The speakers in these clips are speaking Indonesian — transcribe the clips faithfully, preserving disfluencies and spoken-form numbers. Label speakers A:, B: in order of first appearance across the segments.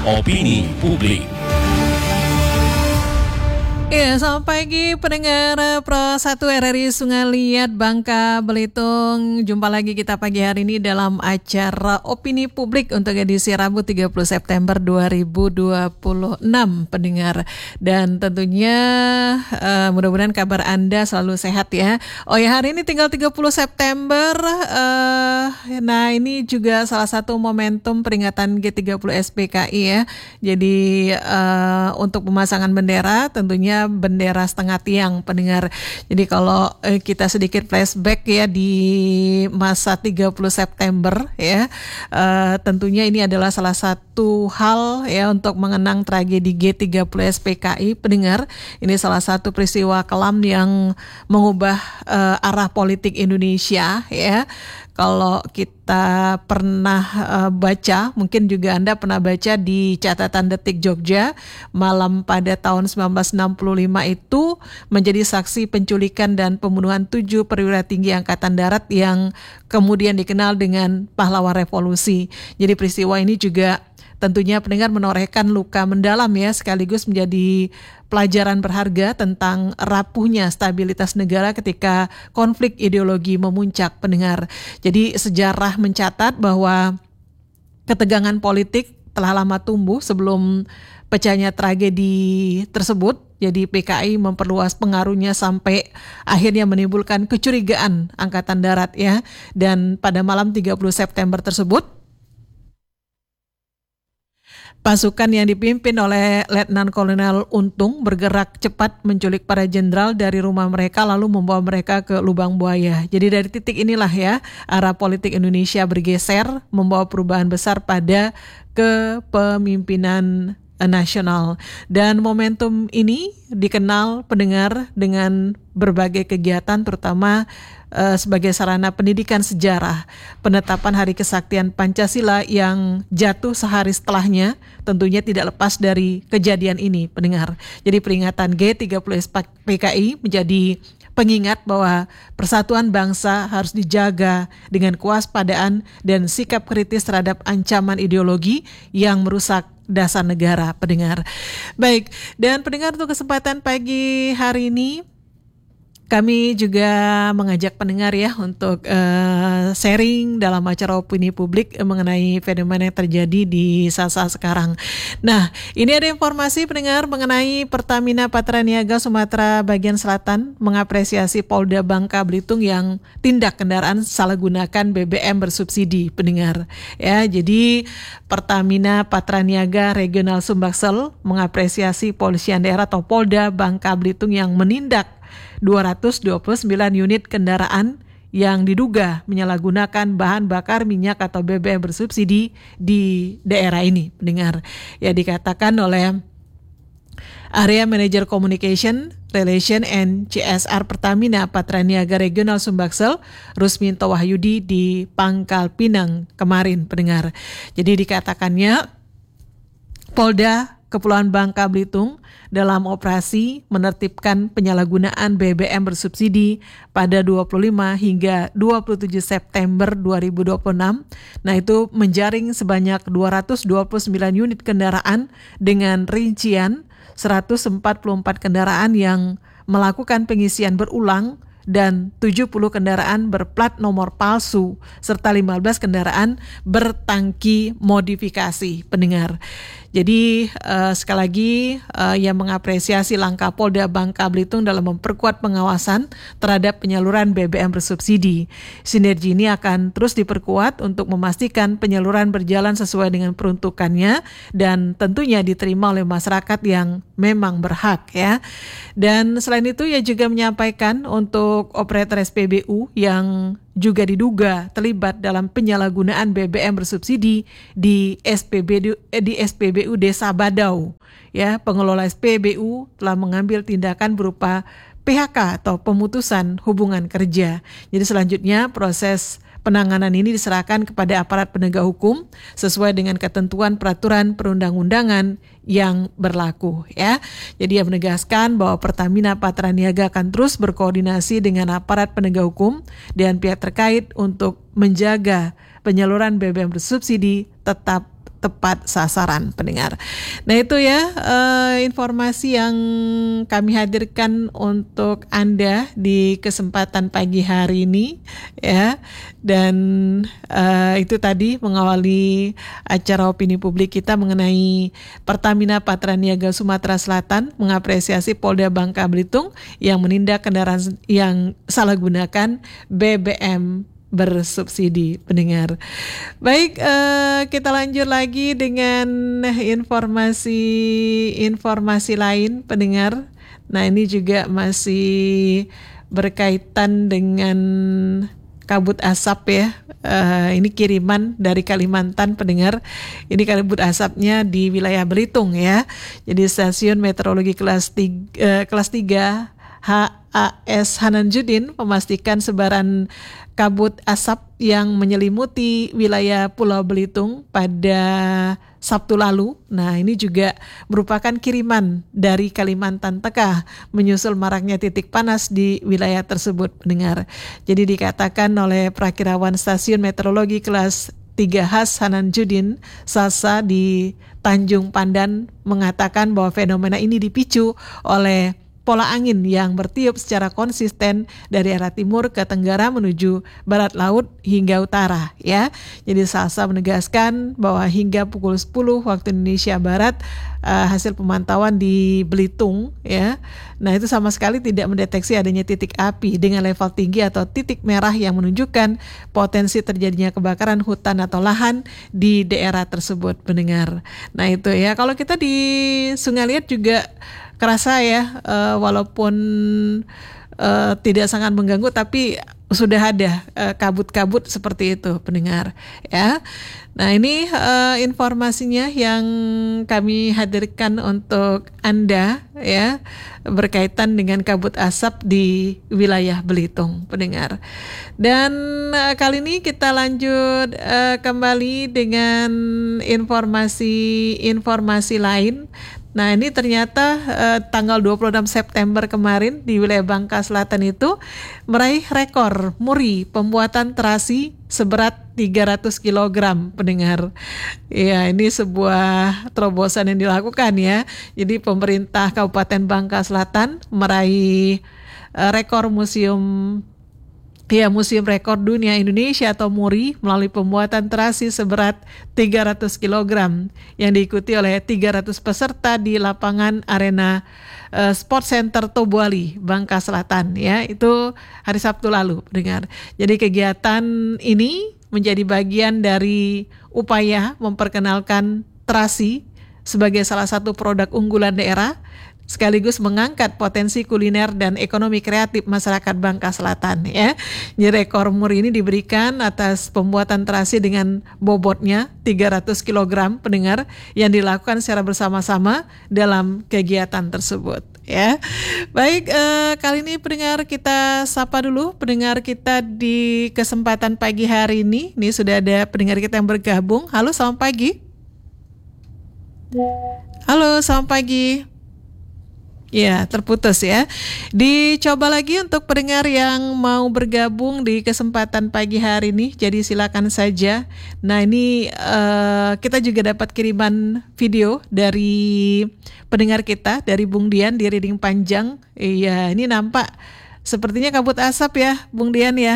A: Opini Publik.
B: Ya, selamat pagi pendengar Pro satu R R I Sungai Liat Bangka Belitung. Jumpa lagi kita pagi hari ini dalam acara Opini Publik untuk edisi Rabu tiga puluh September dua ribu dua puluh enam pendengar. Dan tentunya uh, mudah-mudahan kabar Anda selalu sehat ya. Oh ya, hari ini tinggal tiga puluh September. Uh, nah ini juga salah satu momentum peringatan G tiga puluh S P K I ya. Jadi uh, untuk pemasangan bendera tentunya bendera setengah tiang pendengar. Jadi kalau eh, kita sedikit flashback ya di masa tiga puluh September ya, eh, tentunya ini adalah salah satu hal ya untuk mengenang tragedi G tiga puluh S P K I pendengar. Ini salah satu peristiwa kelam yang mengubah eh, arah politik Indonesia ya. Kalau kita pernah uh, baca, mungkin juga Anda pernah baca di catatan Detik Jogja, malam pada tahun sembilan belas enam puluh lima itu menjadi saksi penculikan dan pembunuhan tujuh perwira tinggi Angkatan Darat yang kemudian dikenal dengan pahlawan revolusi. Jadi peristiwa ini juga tentunya pendengar menorehkan luka mendalam ya, sekaligus menjadi pelajaran berharga tentang rapuhnya stabilitas negara ketika konflik ideologi memuncak pendengar. Jadi sejarah mencatat bahwa ketegangan politik telah lama tumbuh sebelum pecahnya tragedi tersebut. Jadi P K I memperluas pengaruhnya sampai akhirnya menimbulkan kecurigaan Angkatan Darat ya. Dan pada malam tiga puluh September tersebut, pasukan yang dipimpin oleh Letnan Kolonel Untung bergerak cepat menculik para jenderal dari rumah mereka lalu membawa mereka ke lubang buaya. Jadi dari titik inilah ya arah politik Indonesia bergeser membawa perubahan besar pada kepemimpinan nasional. Dan momentum ini dikenal pendengar dengan berbagai kegiatan terutama uh, sebagai sarana pendidikan sejarah. Penetapan Hari Kesaktian Pancasila yang jatuh sehari setelahnya tentunya tidak lepas dari kejadian ini pendengar. Jadi peringatan G tiga puluh S P K I menjadi pengingat bahwa persatuan bangsa harus dijaga dengan kewaspadaan dan sikap kritis terhadap ancaman ideologi yang merusak dasar negara pendengar. Baik, dan pendengar untuk kesempatan pagi hari ini kami juga mengajak pendengar ya untuk uh, sharing dalam acara Opini Publik mengenai fenomena yang terjadi di saat-saat sekarang. Nah, ini ada informasi pendengar mengenai Pertamina Patraniaga Sumatera Bagian Selatan mengapresiasi Polda Bangka Belitung yang tindak kendaraan salah gunakan B B M bersubsidi pendengar. Ya, jadi Pertamina Patraniaga Regional Sumbaksel mengapresiasi Polisian Daerah atau Polda Bangka Belitung yang menindak dua ratus dua puluh sembilan unit kendaraan yang diduga menyalahgunakan bahan bakar minyak atau B B M bersubsidi di daerah ini pendengar. Ya, dikatakan oleh Area Manager Communication, Relation and C S R Pertamina Patraniaga Regional Sumbaksel, Rusminto Wahyudi di Pangkal Pinang kemarin pendengar. Jadi dikatakannya Polda Kepulauan Bangka Belitung dalam operasi menertibkan penyalahgunaan B B M bersubsidi pada dua puluh lima hingga dua puluh tujuh September dua ribu dua puluh enam. Nah, itu menjaring sebanyak dua ratus dua puluh sembilan unit kendaraan dengan rincian seratus empat puluh empat kendaraan yang melakukan pengisian berulang dan tujuh puluh kendaraan berplat nomor palsu serta lima belas kendaraan bertangki modifikasi pendengar. Jadi uh, sekali lagi uh, yang mengapresiasi langkah Polda Bangka Belitung dalam memperkuat pengawasan terhadap penyaluran B B M bersubsidi. Sinergi ini akan terus diperkuat untuk memastikan penyaluran berjalan sesuai dengan peruntukannya dan tentunya diterima oleh masyarakat yang memang berhak ya. Dan selain itu ia juga menyampaikan untuk operator S P B U yang juga diduga terlibat dalam penyalahgunaan B B M bersubsidi di S P B U, eh, di S P B U Desa Badau. Ya, pengelola S P B U telah mengambil tindakan berupa P H K atau pemutusan hubungan kerja. Jadi selanjutnya proses penanganan ini diserahkan kepada aparat penegak hukum sesuai dengan ketentuan peraturan perundang-undangan yang berlaku ya. Jadi ia menegaskan bahwa Pertamina Patraniaga akan terus berkoordinasi dengan aparat penegak hukum dan pihak terkait untuk menjaga penyaluran B B M bersubsidi tetap tepat sasaran pendengar. Nah itu ya uh, informasi yang kami hadirkan untuk Anda di kesempatan pagi hari ini ya. Dan uh, itu tadi mengawali acara opini publik kita mengenai Pertamina Patraniaga Sumatera Selatan mengapresiasi Polda Bangka Belitung yang menindak kendaraan yang salah gunakan B B M bersubsidi pendengar. Baik, uh, kita lanjut lagi dengan informasi-informasi lain pendengar. Nah ini juga masih berkaitan dengan kabut asap ya. Uh, ini kiriman dari Kalimantan pendengar. Ini kabut asapnya di wilayah Belitung ya. Jadi stasiun meteorologi kelas tiga, uh, kelas tiga H A S Hananjudin memastikan sebaran kabut asap yang menyelimuti wilayah Pulau Belitung pada Sabtu lalu. Nah, ini juga merupakan kiriman dari Kalimantan Tengah menyusul maraknya titik panas di wilayah tersebut, pendengar. Jadi dikatakan oleh Prakirawan Stasiun Meteorologi kelas tiga H Hananjudin Sasa di Tanjung Pandan mengatakan bahwa fenomena ini dipicu oleh pola angin yang bertiup secara konsisten dari arah timur ke tenggara menuju barat laut hingga utara ya. Jadi Salsa menegaskan bahwa hingga pukul sepuluh waktu Indonesia Barat uh, hasil pemantauan di Belitung ya. Nah, itu sama sekali tidak mendeteksi adanya titik api dengan level tinggi atau titik merah yang menunjukkan potensi terjadinya kebakaran hutan atau lahan di daerah tersebut, pendengar. Nah, itu ya. Kalau kita di Sungai Liat juga kerasa ya, uh, walaupun uh, tidak sangat mengganggu, tapi sudah ada uh, kabut-kabut seperti itu, pendengar. Ya, nah ini uh, informasinya yang kami hadirkan untuk Anda ya, berkaitan dengan kabut asap di wilayah Belitung, pendengar. Dan uh, kali ini kita lanjut uh, kembali dengan informasi-informasi lain. Nah ini ternyata eh, tanggal dua puluh enam September kemarin di wilayah Bangka Selatan itu meraih rekor muri pembuatan terasi seberat tiga ratus kilogram, pendengar. Ya, ini sebuah terobosan yang dilakukan ya. Jadi pemerintah Kabupaten Bangka Selatan meraih eh, rekor museum Ya, Museum Rekor Dunia Indonesia atau MURI melalui pembuatan terasi seberat tiga ratus kilogram yang diikuti oleh tiga ratus peserta di lapangan arena uh, Sport Center Tobuali, Bangka Selatan ya. Itu hari Sabtu lalu, dengar. Jadi kegiatan ini menjadi bagian dari upaya memperkenalkan terasi sebagai salah satu produk unggulan daerah sekaligus mengangkat potensi kuliner dan ekonomi kreatif masyarakat Bangka Selatan ya. Jadi rekor muri ini diberikan atas pembuatan terasi dengan bobotnya tiga ratus kilogram, pendengar, yang dilakukan secara bersama-sama dalam kegiatan tersebut ya. Baik, eh, kali ini pendengar kita sapa dulu pendengar kita di kesempatan pagi hari ini. Ini sudah ada pendengar kita yang bergabung. Halo, selamat pagi. Halo, selamat pagi. Ya, terputus ya. Dicoba lagi untuk pendengar yang mau bergabung di kesempatan pagi hari ini. Jadi silakan saja. Nah ini uh, kita juga dapat kiriman video dari pendengar kita, dari Bung Dian di Riding Panjang. Iya, ini nampak sepertinya kabut asap ya, Bung Dian ya.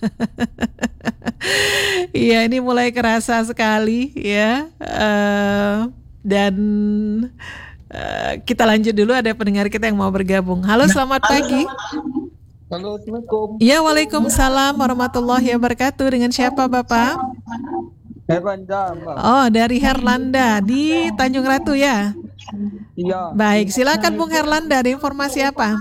B: Iya, ini mulai kerasa sekali ya. Uh, dan Uh, kita lanjut dulu, ada pendengar kita yang mau bergabung. Halo, selamat pagi.
A: Halo, Assalamualaikum.
B: Ya, waalaikumsalam warahmatullahi wabarakatuh. Dengan siapa Bapak?
A: Herlanda, Mbak.
B: Oh, dari Herlanda di Tanjung Ratu ya?
A: Iya.
B: Baik, silakan Bung Herlanda, ada informasi apa?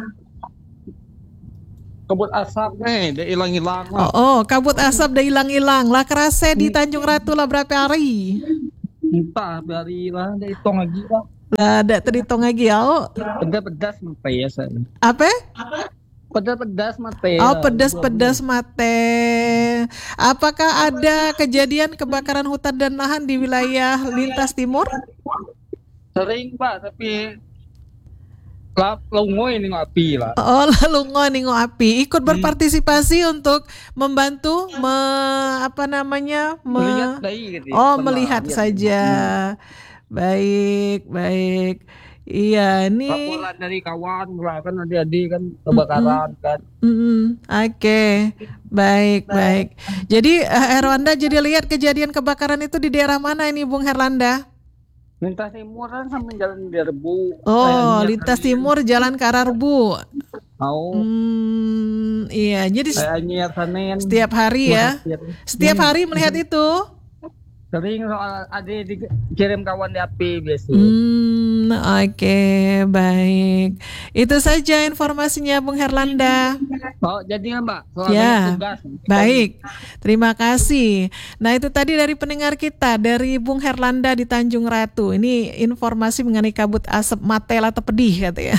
A: Kabut asap nih, dia hilang-hilang.
B: Oh, oh, kabut asap dia hilang-hilang. Lah kerasa di Tanjung Ratu lah berapa hari?
A: Entah, dari lah, dia hitung lagi lah.
B: Lah, ada terhitung lagi ya. Oh.
A: Pedas-pedas mate ya saya.
B: Apa?
A: Pedas-pedas mate.
B: Oh, pedas-pedas mate. Apakah ada kejadian kebakaran hutan dan lahan di wilayah lintas timur?
A: Sering Pak, tapi Lah, lungoy ning api lah.
B: Oh, lalu Ningo Api ikut
A: Hmm.
B: berpartisipasi untuk membantu me, apa namanya
A: Melihat
B: me,
A: dari gitu.
B: oh
A: Pernah
B: melihat
A: lihat.
B: saja.
A: Hmm.
B: Baik, baik. Iya, ini
A: Laporan dari kawan lah kan adik-adik kan
B: mm-mm,
A: kebakaran kan.
B: mm-mm. Oke, baik, baik. Jadi eh, Herlanda jadi lihat kejadian kebakaran itu di daerah mana ini, Bung Herlanda?
A: Lintas timur kan sampai jalan Derbu. Saya
B: Oh,
A: niat
B: lintas
A: Senin.
B: timur Jalan Kararbu.
A: Mau
B: Hmm, iya. Jadi s-
A: saya niat Senin.
B: setiap hari ya,
A: Musafir.
B: setiap
A: Hmm.
B: hari melihat itu.
A: Sering soal adik dikirim kawan di api biasa.
B: Hmm, oke, baik. Itu saja informasinya, Bung Herlanda.
A: Oh, jadi kan Mbak, soal banyak
B: Ya,
A: tugas.
B: baik. Terima kasih. Nah, itu tadi dari pendengar kita, dari Bung Herlanda di Tanjung Ratu. Ini informasi mengenai kabut asap matel atau pedih katanya.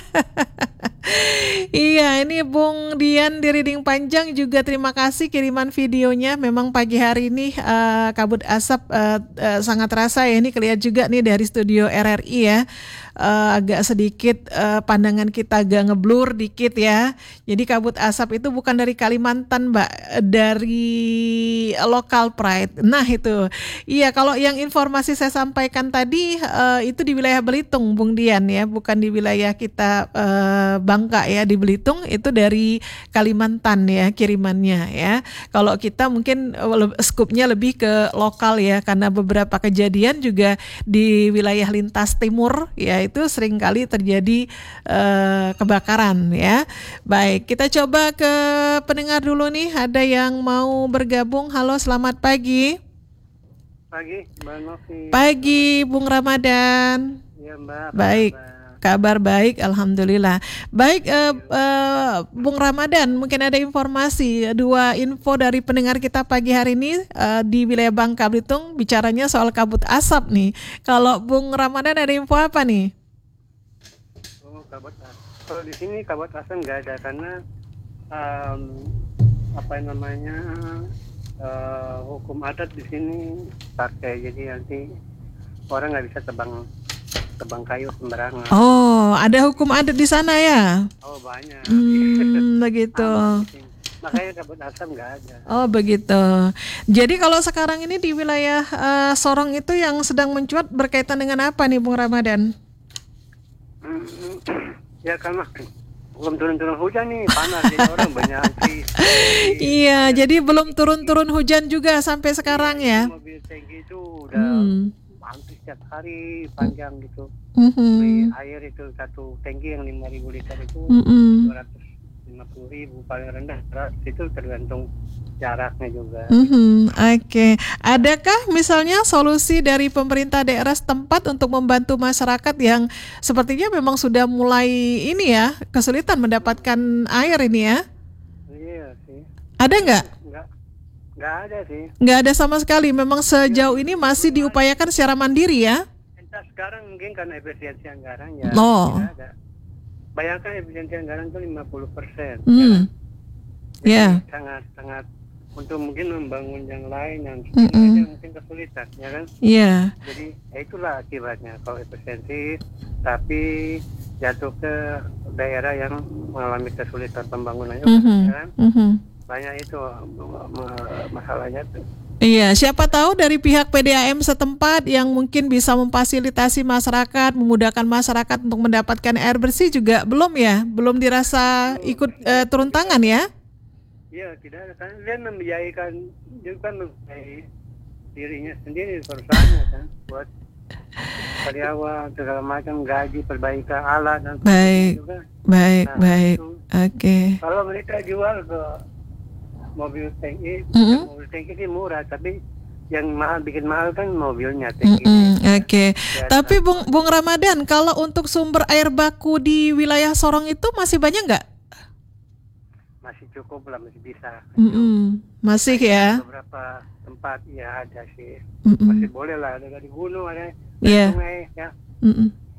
B: Iya, ini Bung Dian di Riding Panjang juga terima kasih kiriman videonya. Memang pagi hari ini eh, kabut asap eh, eh, sangat terasa ya. Ini kelihatan juga nih dari studio R R I ya. Eh, agak sedikit eh, pandangan kita agak ngeblur dikit ya. Jadi kabut asap itu bukan dari Kalimantan, Mbak, dari lokal pride. Nah, itu. Iya, kalau yang informasi saya sampaikan tadi eh, itu di wilayah Belitung, Bung Dian ya, bukan di wilayah kita eh, Bangka ya, di Belitung itu dari Kalimantan ya kirimannya ya. Kalau kita mungkin eh, le- skupnya lebih ke lokal ya, karena beberapa kejadian juga di wilayah lintas timur ya itu seringkali terjadi eh, kebakaran ya. Baik, kita coba ke pendengar dulu nih. Ada yang mau bergabung. Halo, selamat pagi.
C: Pagi, Mbak Novi.
B: Pagi, Bung Ramadan.
C: Ya, Mbak. apa
B: Baik,
C: kabar?
B: kabar baik, alhamdulillah. Baik, eh, eh, Bung Ramadan, mungkin ada informasi, dua info dari pendengar kita pagi hari ini eh, di wilayah Bangka Belitung, bicaranya soal kabut asap nih. Kalau Bung Ramadan ada info apa nih?
C: Oh, kabut asap. Kalau di sini kabut asap nggak ada karena em, apa namanya eh, hukum adat di sini pakai, jadi nanti orang nggak bisa tebang tebang kayu sembarangan.
B: Oh, ada hukum adat di sana ya?
C: Oh, banyak.
B: Hmm, begitu.
C: Aman di sini. Makanya kabut asap nggak ada.
B: Oh, begitu. Jadi kalau sekarang ini di wilayah eh, Sorong itu yang sedang mencuat berkaitan dengan apa nih, Bung Ramadan?
C: Hmm, ya karena belum turun-turun hujan nih, panas jadi orang banyak antri.
B: Iya, jadi belum turun-turun hujan juga sampai sekarang ya.
C: Mobil tangki itu udah
B: Hmm.
C: hampir setiap hari panjang gitu.
B: Mhm.
C: Beli air itu satu tangki yang lima ribu liter itu
B: Mm-mm.
C: dua ratus lima puluh ribu, paling rendah seratus, itu tergantung jaraknya juga.
B: Mhm. Oke, adakah misalnya solusi dari pemerintah daerah setempat untuk membantu masyarakat yang sepertinya memang sudah mulai ini ya kesulitan mendapatkan air ini ya?
C: Iya sih,
B: Ada nggak?
C: nggak nggak ada sih.
B: Nggak ada sama sekali. Memang sejauh ini masih diupayakan secara mandiri ya?
C: Entah sekarang mungkin karena efisiensi anggaran ya
B: Oh.
C: tidak ada. Bayangkan efisiensi anggaran itu lima puluh persen.
B: Hmm. Ya.
C: Sangat sangat untuk mungkin membangun yang lain yang
B: Mm-mm.
C: sekiranya mungkin kesulitan, ya kan?
B: Iya.
C: Jadi ya itulah akibatnya kalau efisiensi tapi jatuh ke daerah yang mengalami kesulitan pembangunannya,
B: Mhm.
C: ya kan?
B: Mhm.
C: Banyak itu m- m- masalahnya tuh.
B: Iya, siapa tahu dari pihak P D A M setempat yang mungkin bisa memfasilitasi masyarakat, memudahkan masyarakat untuk mendapatkan air bersih juga belum ya, belum dirasa ikut eh, turun tangan ya.
C: Iya, tidak ada, karena dia membiayaikan, dia kan membiayai dirinya sendiri, perusahaannya kan, buat karyawan segala macam, gaji, perbaikan alat dan
B: Baik.
C: sebagainya juga.
B: Baik,
C: Nah,
B: baik.
C: itu.
B: Oke.
C: Kalau mereka jual ke mobil tangki,
B: Mm-mm.
C: mobil tangki sih murah, tapi yang mahal, bikin mahal kan mobilnya tangki.
B: Mm-mm, Oke.
C: Ya,
B: Tapi Bung Bung Ramadan, kalau untuk sumber air baku di wilayah Sorong itu masih banyak nggak?
C: masih cukup lah, masih bisa.
B: Mm-mm. Masih ya.
C: Beberapa tempat ya ada sih,
B: Mm-mm.
C: masih boleh lah, ada dari gunung, ada dari
B: Iya.
C: sungai, ya.
B: Mm-mm.